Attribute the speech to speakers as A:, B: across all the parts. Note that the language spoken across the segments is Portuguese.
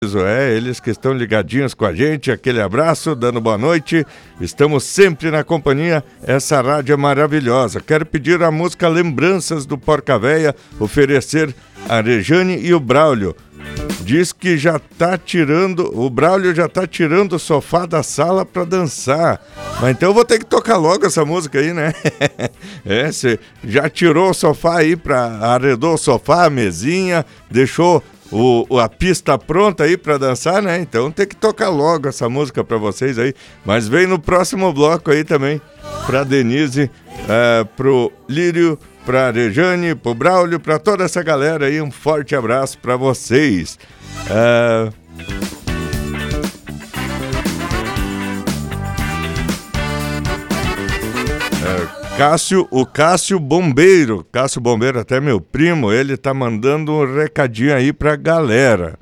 A: Eles que estão ligadinhos com a gente, aquele abraço, dando boa noite, estamos sempre na companhia, essa rádio é maravilhosa. Quero pedir a música Lembranças do Porca Véia, oferecer a Rejane e o Braulio. Diz que já tá tirando, o Braulio já tá tirando o sofá da sala pra dançar. Mas então eu vou ter que tocar logo essa música aí, né? Você já tirou o sofá aí, arredou o sofá, a mesinha, deixou a pista pronta aí pra dançar, né? Então tem que tocar logo essa música pra vocês aí. Mas vem no próximo bloco aí também, pra Denise, pro Lírio, pra Rejane, pro Braulio, pra toda essa galera aí. Um forte abraço pra vocês. O Cássio Bombeiro, até meu primo, ele tá mandando um recadinho aí pra galera.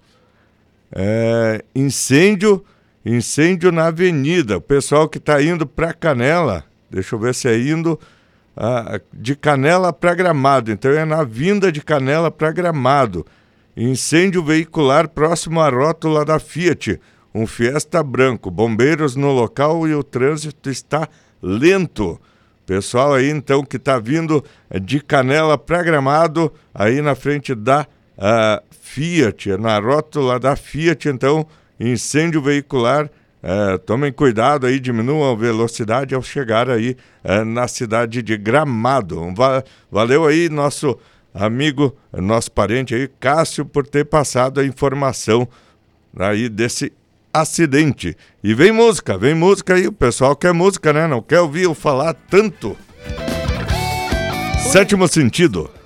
A: Incêndio na avenida, o pessoal que tá indo pra Canela, deixa eu ver se é indo de Canela pra Gramado, então é na vinda de Canela pra Gramado. Incêndio veicular próximo à rótula da Fiat, um Fiesta branco, bombeiros no local e o trânsito está lento. Pessoal aí, então, que está vindo de Canela para Gramado, aí na frente da Fiat, na rótula da Fiat, então, incêndio veicular, tomem cuidado aí, diminuam a velocidade ao chegar aí na cidade de Gramado. Valeu aí, nosso amigo, nosso parente aí, Cássio, por ter passado a informação aí desse acidente. E vem música aí, o pessoal quer música, né? Não quer ouvir eu falar tanto. Sétimo Sentido.